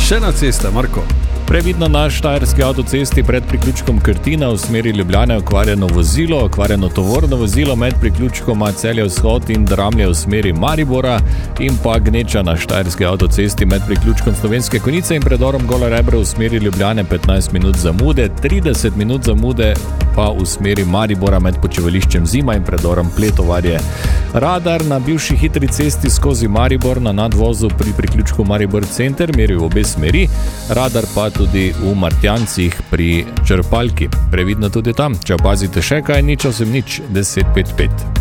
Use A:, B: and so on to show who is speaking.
A: še na ceste, Marko.
B: Previdno na štajerski avtocesti pred priključkom Krtina v smeri Ljubljane okvarjeno tovorno vozilo med priključkoma Celje vzhod in Dramlje v smeri Maribora in pa gneča na štajerski avtocesti med priključkom Slovenske Konjice in predorom Gola Rebra v smeri Ljubljane 15 minut zamude, 30 minut zamude pa v smeri Maribora med počivališčem Zima in predorom Pletovarje. Radar na bivši hitri cesti skozi Maribor na nadvozu pri priključku Maribor Center meri v obe smeri, radar pa tudi v Martjancih pri črpalki. Previdno tudi tam, če opazite še kaj, nič 1055.